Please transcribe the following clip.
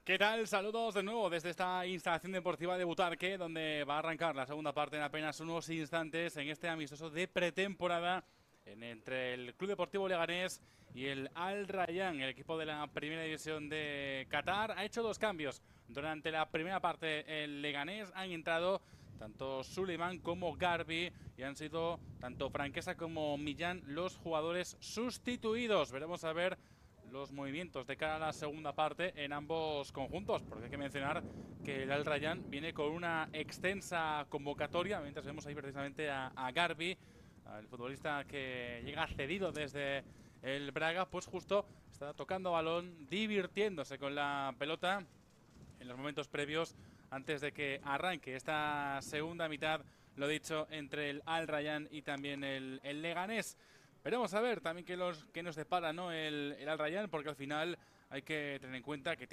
¿Qué tal? Saludos de nuevo desde esta instalación deportiva de Butarque, donde va a arrancar la segunda parte en apenas unos instantes en este amistoso de pretemporada entre el Club Deportivo Leganés y el Al Rayyan. El equipo de la primera división de Qatar ha hecho dos cambios. Durante la primera parte el Leganés han entrado tanto Suleiman como Garbi y han sido tanto Franquesa como Millán los jugadores sustituidos. Veremos a ver los movimientos de cara a la segunda parte en ambos conjuntos, porque hay que mencionar que el Al Rayyan viene con una extensa convocatoria, mientras vemos ahí precisamente a Garbi, el futbolista que llega cedido desde el Braga, pues justo está tocando balón, divirtiéndose con la pelota en los momentos previos antes de que arranque esta segunda mitad, lo dicho, entre el Al Rayyan y también el Leganés. Veremos a ver también qué nos depara, ¿no? el Al Rayyan, porque al final hay que tener en cuenta que